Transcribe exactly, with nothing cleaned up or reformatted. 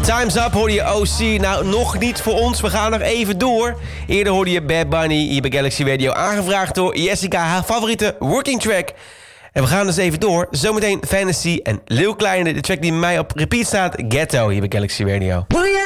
Time's Up hoorde je O C. Nou, nog niet voor ons. We gaan nog even door. Eerder hoorde je Bad Bunny hier bij Galaxy Radio. Aangevraagd door Jessica, haar favoriete working track. En we gaan dus even door. Zometeen Fantasy en Lil Kleine. De track die bij mij op repeat staat. Ghetto hier bij Galaxy Radio. Will you